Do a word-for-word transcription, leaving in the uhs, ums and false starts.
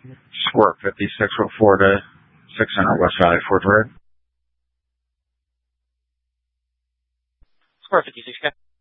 Square fifty-six oh four to six hundred West Valley Ford Road. Square fifty-six, okay.